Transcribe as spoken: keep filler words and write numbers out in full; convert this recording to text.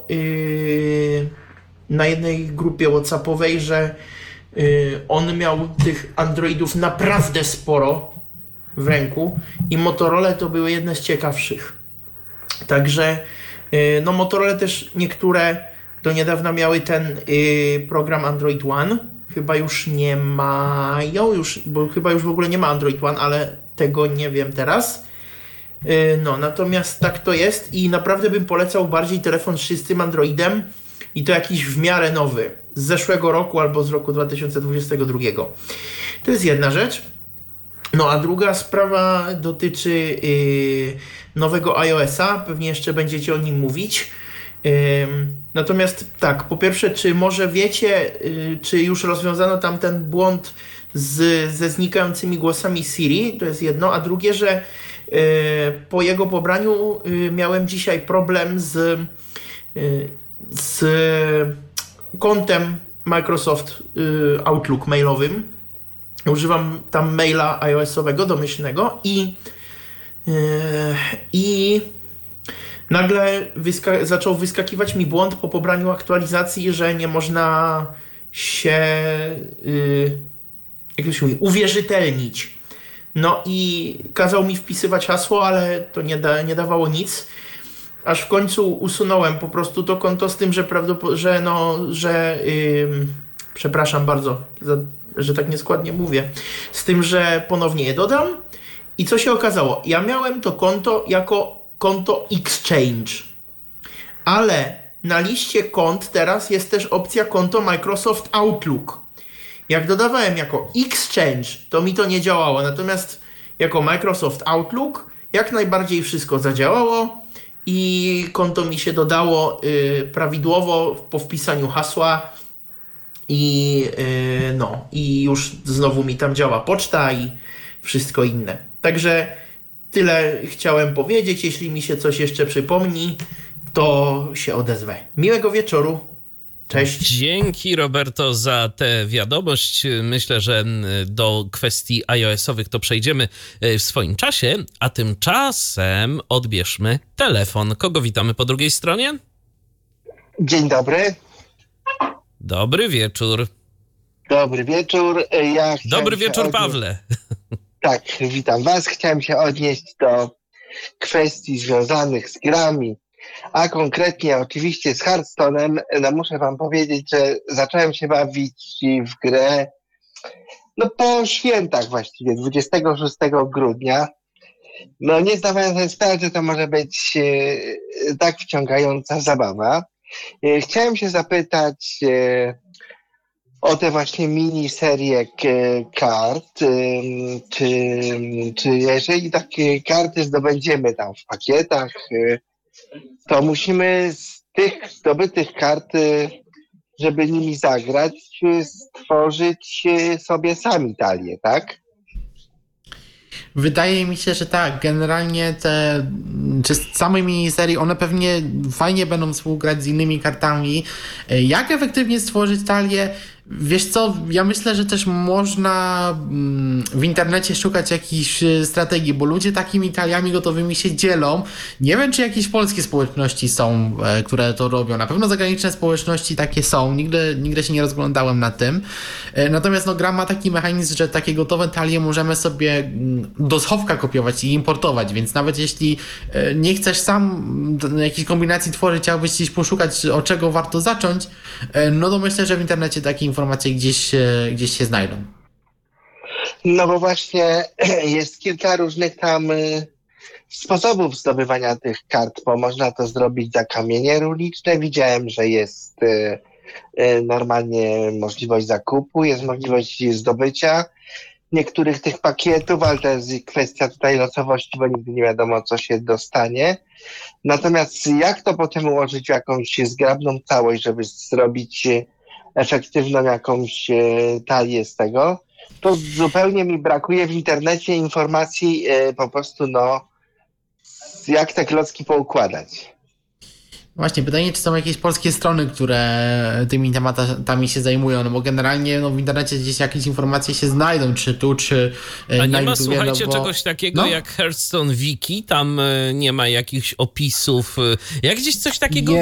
yy, na jednej grupie whatsappowej, że yy, on miał tych Androidów naprawdę sporo w ręku i Motorola to były jedne z ciekawszych. Także yy, no Motorola też niektóre do niedawna miały ten yy, program Android One. Chyba już nie mają, już, bo chyba już w ogóle nie ma Android One, ale tego nie wiem teraz. Yy, no, natomiast tak to jest i naprawdę bym polecał bardziej telefon z czystym Androidem i to jakiś w miarę nowy, z zeszłego roku albo z roku dwa tysiące dwudziestego drugiego. To jest jedna rzecz. No a druga sprawa dotyczy yy, nowego iOS-a, pewnie jeszcze będziecie o nim mówić. Yy, natomiast tak, po pierwsze, czy może wiecie, yy, czy już rozwiązano tam ten błąd z, ze znikającymi głosami Siri, to jest jedno, a drugie, że yy, po jego pobraniu yy, miałem dzisiaj problem z, yy, z kontem Microsoft yy, Outlook mailowym. Używam tam maila iOS-owego domyślnego i yy, i nagle wyska- zaczął wyskakiwać mi błąd po pobraniu aktualizacji, że nie można się yy, jak to się mówi, uwierzytelnić. No i kazał mi wpisywać hasło, ale to nie, da, nie dawało nic. Aż w końcu usunąłem po prostu to konto z tym, że prawdopodobnie, że no, że yy, przepraszam bardzo, za, że tak nieskładnie mówię, z tym, że ponownie je dodam. I co się okazało? Ja miałem to konto jako konto Exchange, ale na liście kont teraz jest też opcja konto Microsoft Outlook. Jak dodawałem jako Exchange, to mi to nie działało, natomiast jako Microsoft Outlook jak najbardziej wszystko zadziałało i konto mi się dodało yy, prawidłowo po wpisaniu hasła i yy, no i już znowu mi tam działa poczta i wszystko inne. Także tyle chciałem powiedzieć. Jeśli mi się coś jeszcze przypomni, to się odezwę. Miłego wieczoru. Cześć. Dzięki, Roberto, za tę wiadomość. Myślę, że do kwestii iOS-owych to przejdziemy w swoim czasie, a tymczasem odbierzmy telefon. Kogo witamy po drugiej stronie? Dzień dobry. Dobry wieczór. Dobry wieczór. Ja Dobry wieczór, odnieść... Pawle. Tak, witam was. Chciałem się odnieść do kwestii związanych z grami, a konkretnie oczywiście z Hearthstone'em. No muszę wam powiedzieć, że zacząłem się bawić w grę no po świętach właściwie, dwudziestego szóstego grudnia. No nie zdawałem sobie sprawy, że to może być e, tak wciągająca zabawa. E, chciałem się zapytać e, o te właśnie miniserię kart, czy, czy jeżeli takie karty zdobędziemy tam w pakietach, to musimy z tych zdobytych kart, żeby nimi zagrać, stworzyć sobie sami talię, tak? Wydaje mi się, że tak. Generalnie te, czy z samej miniserii, one pewnie fajnie będą współgrać z innymi kartami. Jak efektywnie stworzyć talię? Wiesz co, ja myślę, że też można w internecie szukać jakichś strategii, bo ludzie takimi taliami gotowymi się dzielą. Nie wiem, czy jakieś polskie społeczności są, które to robią. Na pewno zagraniczne społeczności takie są. Nigdy, nigdy się nie rozglądałem na tym. Natomiast no, gra ma taki mechanizm, że takie gotowe talie możemy sobie do schowka kopiować i importować, więc nawet jeśli nie chcesz sam jakiejś kombinacji tworzyć, chciałbyś gdzieś poszukać, od czego warto zacząć, no to myślę, że w internecie takie informacje gdzieś, gdzieś się znajdą. No bo właśnie jest kilka różnych tam sposobów zdobywania tych kart, bo można to zrobić za kamienie ruliczne. Widziałem, że jest normalnie możliwość zakupu, jest możliwość zdobycia niektórych tych pakietów, ale to jest kwestia tutaj losowości, bo nigdy nie wiadomo, co się dostanie. Natomiast jak to potem ułożyć w jakąś zgrabną całość, żeby zrobić efektywną jakąś talię z tego, to zupełnie mi brakuje w internecie informacji po prostu, no, jak te klocki poukładać. Właśnie, pytanie, czy są jakieś polskie strony, które tymi tematami się zajmują, no bo generalnie no, w internecie gdzieś jakieś informacje się znajdą, czy tu, czy A na nie ma, YouTube, słuchajcie, no bo... czegoś takiego no. jak Hearthstone Wiki? Tam nie ma jakichś opisów, jak gdzieś coś takiego Nie.